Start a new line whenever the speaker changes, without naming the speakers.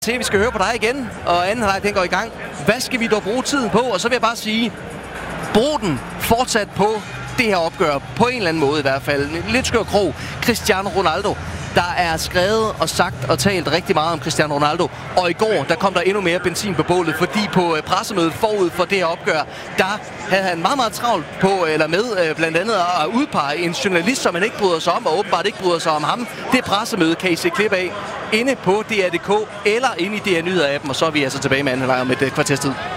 til, vi skal høre på dig igen, og anden halvleg den går i gang. Hvad skal vi dog bruge tiden på? Og så vil jeg bare sige, brug den fortsat på det her opgør, på en eller anden måde i hvert fald. Lidt skør krog. Cristiano Ronaldo. Der er skrevet og sagt og talt rigtig meget om Cristiano Ronaldo. Og i går, der kom der endnu mere benzin på bålet, fordi på pressemødet forud for det her opgør, der havde han meget, meget travlt på, eller med blandt andet at udpege en journalist, som han ikke bryder sig om, og åbenbart ikke bryder sig om ham. Det pressemøde kan I se klip af inde på DR.dk eller inde i DR Nyheder-appen, og så er vi altså tilbage med anden halvleg om et kvarters tid.